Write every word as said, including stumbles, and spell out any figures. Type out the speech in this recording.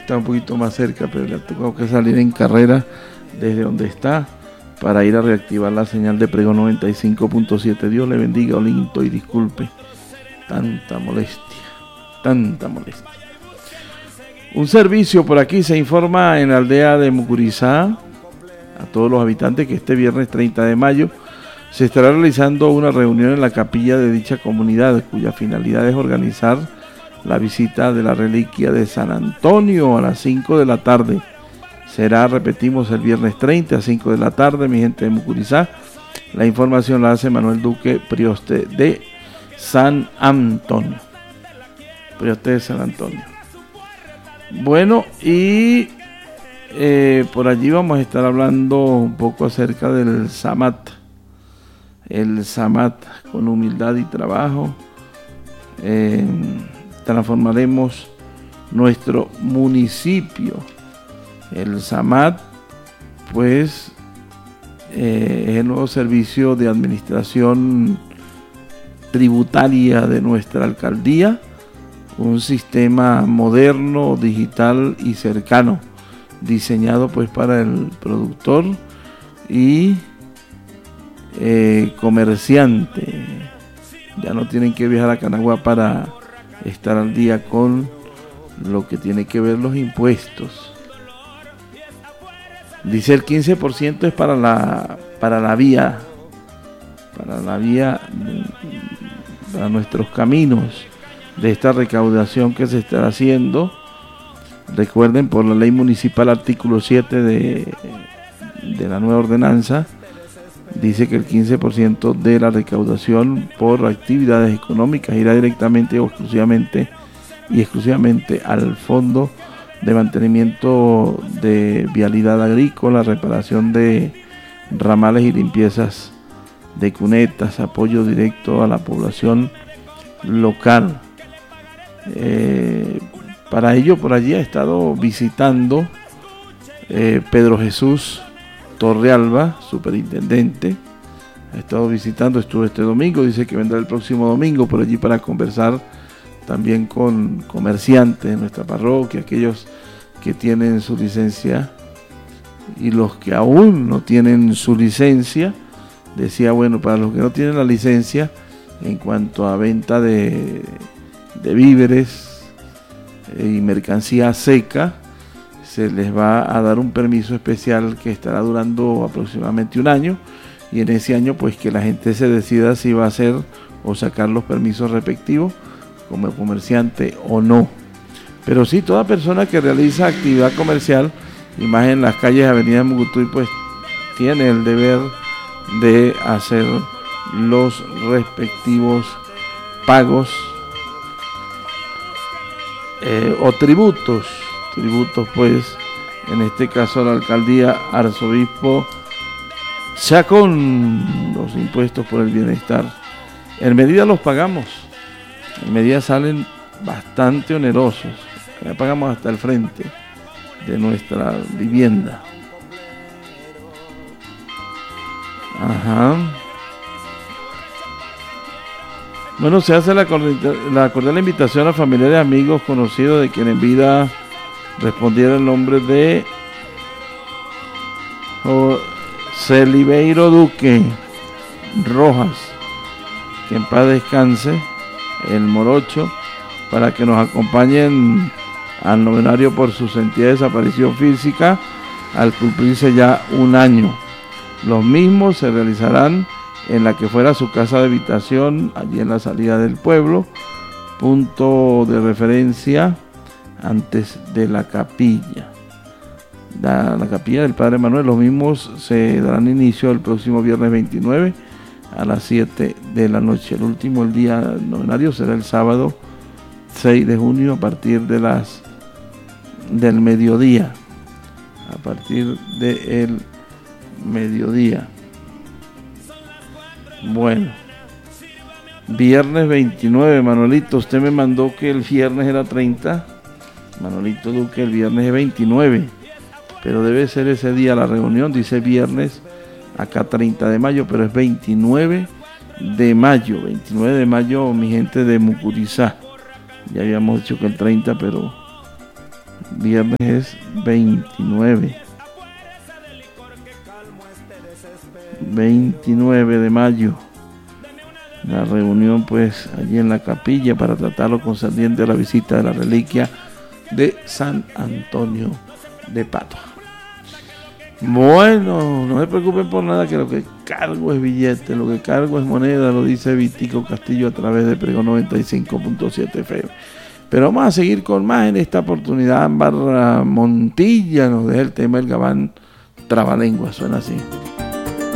está un poquito más cerca, pero le ha tocado que salir en carrera desde donde está para ir a reactivar la señal de Pregón noventa y cinco punto siete. Dios le bendiga, Olinto, y disculpe tanta molestia, tanta molestia. Un servicio por aquí se informa en la aldea de Mucurizá a todos los habitantes que este viernes treinta de mayo se estará realizando una reunión en la capilla de dicha comunidad, cuya finalidad es organizar la visita de la reliquia de San Antonio a las cinco de la tarde. Será, repetimos, el viernes treinta a cinco de la tarde, mi gente de Mucurizá. La información la hace Manuel Duque, prioste de San Antonio. Prioste de San Antonio. Bueno, y eh, por allí vamos a estar hablando un poco acerca del SAMAT. El SAMAT, con humildad y trabajo, eh, transformaremos nuestro municipio. El SAMAT, pues, eh, es el nuevo servicio de administración tributaria de nuestra alcaldía, un sistema moderno, digital y cercano, diseñado pues para el productor y eh, comerciante. Ya no tienen que viajar a Canagua para estar al día con lo que tiene que ver los impuestos. Dice el quince por ciento es para la para la vía, para la vía, para nuestros caminos de esta recaudación que se está haciendo. Recuerden, por la ley municipal artículo siete de, de la nueva ordenanza, dice que el quince por ciento de la recaudación por actividades económicas irá directamente o exclusivamente y exclusivamente al fondo de mantenimiento de vialidad agrícola, reparación de ramales y limpiezas de cunetas, apoyo directo a la población local. Eh, para ello, por allí ha estado visitando eh, Pedro Jesús Torrealba, superintendente. Ha estado visitando, estuvo este domingo, dice que vendrá el próximo domingo por allí para conversar también con comerciantes de nuestra parroquia, aquellos que tienen su licencia y los que aún no tienen su licencia. Decía, bueno, para los que no tienen la licencia en cuanto a venta de, de víveres y mercancía seca, se les va a dar un permiso especial que estará durando aproximadamente un año, y en ese año pues que la gente se decida si va a hacer o sacar los permisos respectivos como comerciante o no. Pero sí, toda persona que realiza actividad comercial, y más en las calles de Avenida Mucutuy, pues tiene el deber de hacer los respectivos pagos eh, o tributos, tributos pues, en este caso a la alcaldía Arzobispo Chacón, los impuestos por el bienestar. En medida los pagamos, en medida salen bastante onerosos, ya pagamos hasta el frente de nuestra vivienda. Ajá. Bueno, se hace la cordial, la cordial invitación a familiares, amigos, conocidos de quien en vida respondiera el nombre de Celibeiro Duque Rojas, que en paz descanse, el morocho, para que nos acompañen al novenario por su sentida desaparición física al cumplirse ya un año. Los mismos se realizarán en la que fuera su casa de habitación, allí en la salida del pueblo, punto de referencia antes de la capilla. La, la capilla del Padre Manuel. Los mismos se darán inicio el próximo viernes veintinueve a las siete de la noche. El último, el día novenario, será el sábado seis de junio a partir de las del mediodía. A partir del mediodía. Bueno, viernes veintinueve, Manuelito, usted me mandó que el viernes era treinta. Manolito Duque, el viernes es veintinueve, pero debe ser ese día la reunión. Dice viernes, acá treinta de mayo, pero es veintinueve de mayo. veintinueve de mayo, mi gente de Mucurizá. Ya habíamos dicho que el treinta, pero viernes es veintinueve. veintinueve de mayo. La reunión pues allí en la capilla para tratar lo concerniente a la visita de la reliquia de San Antonio de Padua. Bueno, no se preocupen por nada, que lo que cargo es billete, lo que cargo es moneda, lo dice Vitico Castillo a través de Pregón noventa y cinco punto siete F M. Pero vamos a seguir con más en esta oportunidad. Ámbar Montilla nos deja el tema del Gabán Trabalengua, suena así.